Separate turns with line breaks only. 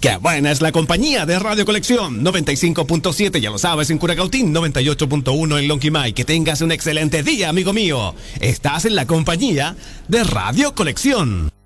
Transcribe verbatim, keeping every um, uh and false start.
Qué buena es la compañía de Radio Colección. noventa y cinco punto siete, ya lo sabes, en Curacautín. noventa y ocho punto uno en Lonquimay. Que tengas un excelente día, amigo mío. Estás en la compañía de Radio Colección.